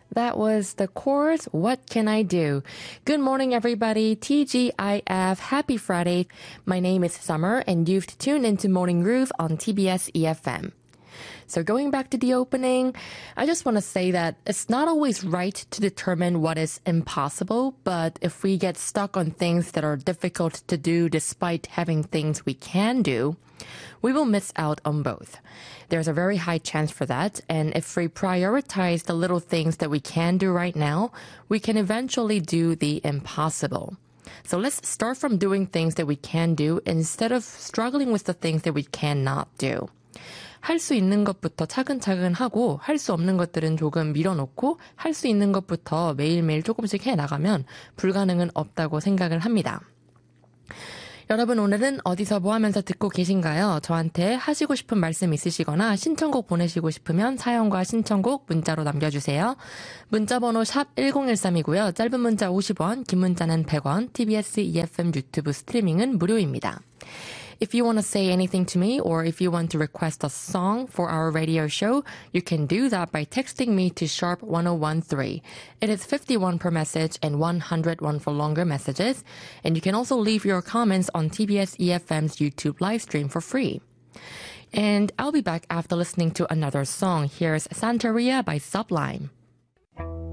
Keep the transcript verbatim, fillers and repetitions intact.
That was The Chorus, What Can I Do? Good morning, everybody. T G I F. Happy Friday. My name is Summer, and you've tuned into Morning Groove on T B S E F M. So going back to the opening, I just want to say that it's not always right to determine what is impossible, but if we get stuck on things that are difficult to do despite having things we can do, we will miss out on both. There's a very high chance for that, and if we prioritize the little things that we can do right now, we can eventually do the impossible. So let's start from doing things that we can do instead of struggling with the things that we cannot do. 할 수 있는 것부터 차근차근 하고 할 수 없는 것들은 조금 밀어놓고 할 수 있는 것부터 매일매일 조금씩 해나가면 불가능은 없다고 생각을 합니다. 여러분 오늘은 어디서 뭐 하면서 듣고 계신가요? 저한테 하시고 싶은 말씀 있으시거나 신청곡 보내시고 싶으면 사연과 신청곡 문자로 남겨주세요. 문자번호 샵 일공일삼이고요. 짧은 문자 오십 원, 긴 문자는 백 원, 티비에스 이에프엠 유튜브 스트리밍은 무료입니다. If you want to say anything to me or if you want to request a song for our radio show, you can do that by texting me to sharp one oh one three. It is fifty-one per message and one hundred one for longer messages. And you can also leave your comments on T B S E F M's YouTube live stream for free. And I'll be back after listening to another song. Here's Santeria by Sublime.